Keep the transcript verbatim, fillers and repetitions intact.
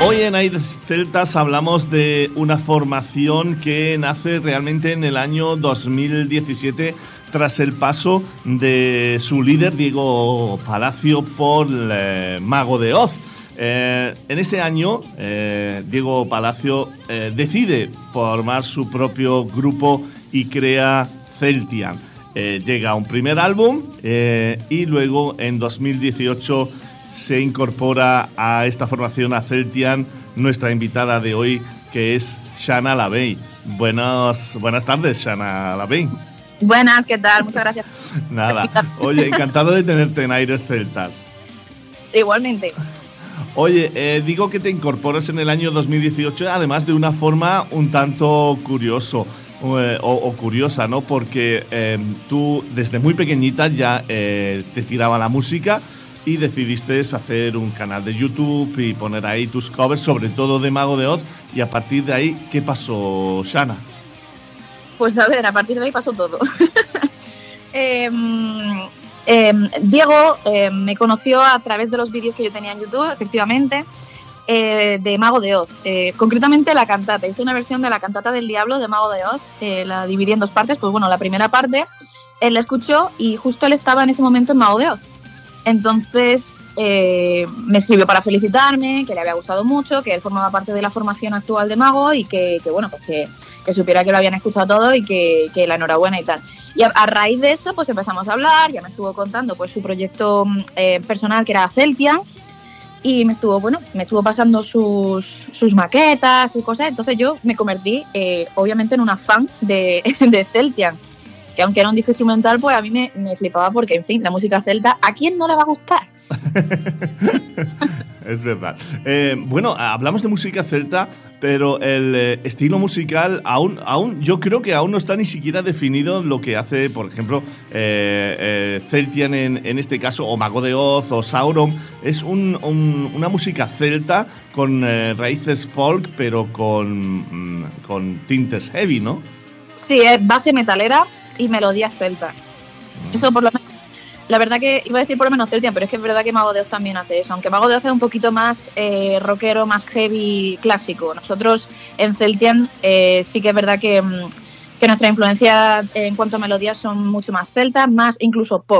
Hoy en Aires Celtas hablamos de una formación que nace realmente en el año dos mil diecisiete tras el paso de su líder Diego Palacio por eh, Mago de Oz. Eh, en ese año eh, Diego Palacio eh, decide formar su propio grupo y crea Celtian. Eh, llega un primer álbum eh, y luego en dos mil dieciocho se incorpora a esta formación, a Celtian, nuestra invitada de hoy, que es Shana Lavey. Buenas, buenas tardes, Shana Lavey. Buenas, ¿qué tal? Muchas gracias. Nada, oye, encantado de tenerte en Aires Celtas. Igualmente. Oye, eh, digo que te incorporas en el año dos mil dieciocho, además de una forma un tanto curioso. Eh, o, o curiosa, ¿no? Porque eh, tú desde muy pequeñita ya eh, te tiraba la música y decidiste hacer un canal de YouTube y poner ahí tus covers, sobre todo de Mago de Oz. Y a partir de ahí, ¿qué pasó, Shana? Pues a ver, a partir de ahí pasó todo. eh, eh, Diego eh, me conoció a través de los vídeos que yo tenía en YouTube, efectivamente. Eh, de Mago de Oz, eh, concretamente la cantata. Hice una versión de la cantata del Diablo de Mago de Oz, eh, la dividí en dos partes. Pues bueno, la primera parte él la escuchó y justo él estaba en ese momento en Mago de Oz. Entonces eh, me escribió para felicitarme, que le había gustado mucho, que él formaba parte de la formación actual de Mago y que, que bueno, pues que, que supiera que lo habían escuchado todo y que, que la enhorabuena y tal. Y a, a raíz de eso pues empezamos a hablar, ya me estuvo contando pues su proyecto eh, personal, que era Celtian. Y me estuvo, bueno, me estuvo pasando sus, sus maquetas, sus cosas. Entonces yo me convertí, eh, obviamente, en una fan de, de Celtian. Que aunque era un disco instrumental, pues a mí me, me flipaba porque, en fin, la música celta, ¿a quién no le va a gustar? Es verdad. Eh, bueno, hablamos de música celta, pero el eh, estilo musical aún, aún, yo creo que aún no está ni siquiera definido lo que hace, por ejemplo, eh, eh, Celtian en, en este caso, o Mago de Oz, o Sauron. Es un, un, una música celta con eh, raíces folk, pero con, mm, con tintes heavy, ¿no? Sí, es base metalera y melodías celtas. Mm. Eso por lo menos. La verdad que iba a decir por lo menos Celtian, pero es que es verdad que Mago de Oz también hace eso, aunque Mago de Oz es un poquito más eh, rockero, más heavy, clásico. Nosotros en Celtian eh, sí que es verdad que, que nuestra influencia en cuanto a melodías son mucho más celtas, más incluso pop.